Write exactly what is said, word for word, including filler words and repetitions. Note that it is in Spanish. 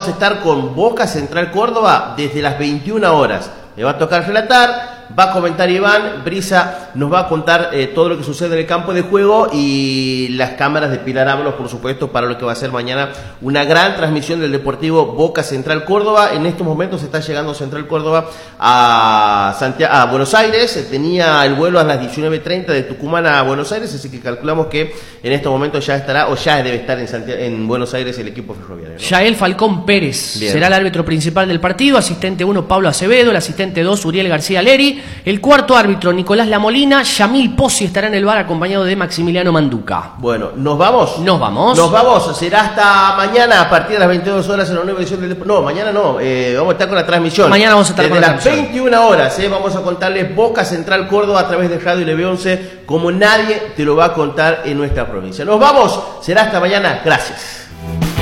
a estar con Boca Central Córdoba desde las veintiuna horas. Me va a tocar relatar, va a comentar Iván, Brisa nos va a contar eh, todo lo que sucede en el campo de juego y las cámaras de Pilar Ábalos, por supuesto, para lo que va a ser mañana una gran transmisión del Deportivo Boca Central Córdoba. En estos momentos está llegando Central Córdoba a, Santiago, a Buenos Aires, tenía el vuelo a las diecinueve treinta de Tucumán a Buenos Aires, así que calculamos que en estos momentos ya estará o ya debe estar en, Santiago, en Buenos Aires el equipo ferroviario, ¿no? Yael Falcón Pérez Bien. será el árbitro principal del partido, asistente uno Pablo Acevedo, el asistente dos Uriel García Leri, el cuarto árbitro Nicolás Lamolina, Yamil Pozzi estará en el bar acompañado de Maximiliano Manduca. Bueno, ¿nos vamos? Nos vamos. Nos vamos, será hasta mañana a partir de las veintidós horas en la nueva edición del Deportivo. No, mañana no, eh, vamos a estar con la transmisión. Mañana vamos a estar Desde con la las transmisión. veintiuna horas, eh, vamos a contarles Boca Central Córdoba a través de Radio L B once, como nadie te lo va a contar en nuestra provincia. Nos vamos, será hasta mañana, gracias.